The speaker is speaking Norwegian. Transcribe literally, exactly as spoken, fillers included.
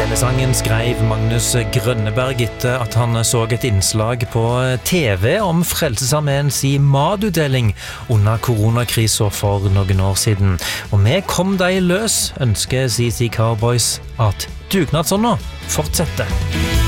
Denne sangen skrev Magnus Grønneberg etter at han så et innslag på T V om Frelsesarmeens i matutdeling under koronakrisen for noen år siden. Og vi kom deg løs, ønsker C C Cowboys at dugnadsånda fortsetter.